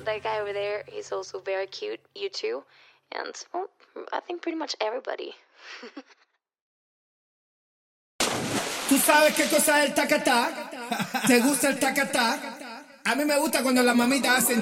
that guy over there, he's also very cute. You too. And, well, I think pretty much everybody. ¿Tú sabes qué cosa es el tacatá? ¿Te gusta el tacatá? A mí me gusta cuando las mamitas hacen